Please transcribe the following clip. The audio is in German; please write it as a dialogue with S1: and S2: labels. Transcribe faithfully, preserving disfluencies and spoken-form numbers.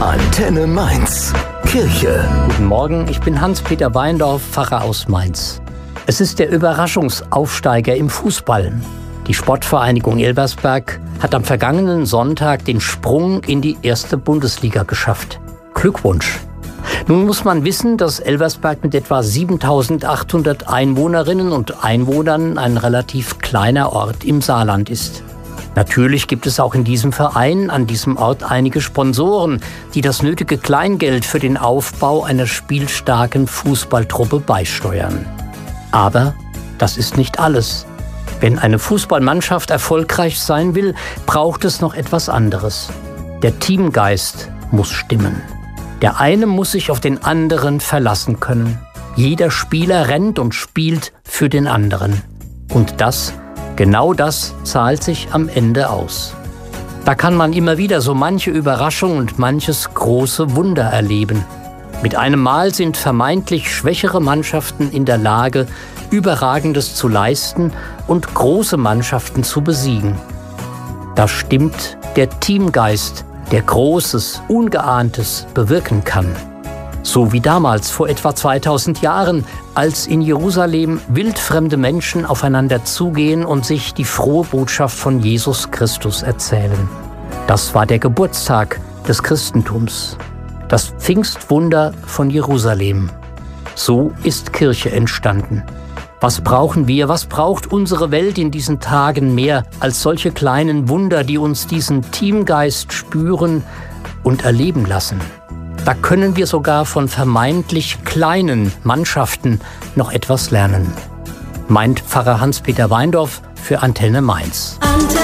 S1: Antenne Mainz. Kirche.
S2: Guten Morgen, ich bin Hans-Peter Weindorf, Pfarrer aus Mainz. Es ist der Überraschungsaufsteiger im Fußball. Die Sportvereinigung Elversberg hat am vergangenen Sonntag den Sprung in die erste Bundesliga geschafft. Glückwunsch! Nun muss man wissen, dass Elversberg mit etwa siebentausendachthundert Einwohnerinnen und Einwohnern ein relativ kleiner Ort im Saarland ist. Natürlich gibt es auch in diesem Verein, an diesem Ort einige Sponsoren, die das nötige Kleingeld für den Aufbau einer spielstarken Fußballtruppe beisteuern. Aber das ist nicht alles. Wenn eine Fußballmannschaft erfolgreich sein will, braucht es noch etwas anderes. Der Teamgeist muss stimmen. Der eine muss sich auf den anderen verlassen können. Jeder Spieler rennt und spielt für den anderen. Und das Genau das zahlt sich am Ende aus. Da kann man immer wieder so manche Überraschung und manches große Wunder erleben. Mit einem Mal sind vermeintlich schwächere Mannschaften in der Lage, Überragendes zu leisten und große Mannschaften zu besiegen. Da stimmt der Teamgeist, der Großes, Ungeahntes bewirken kann. So wie damals vor etwa zweitausend Jahren, als in Jerusalem wildfremde Menschen aufeinander zugehen und sich die frohe Botschaft von Jesus Christus erzählen. Das war der Geburtstag des Christentums, das Pfingstwunder von Jerusalem. So ist Kirche entstanden. Was brauchen wir, was braucht unsere Welt in diesen Tagen mehr als solche kleinen Wunder, die uns diesen Teamgeist spüren und erleben lassen? Da können wir sogar von vermeintlich kleinen Mannschaften noch etwas lernen. Meint Pfarrer Hans-Peter Weindorf für Antenne Mainz.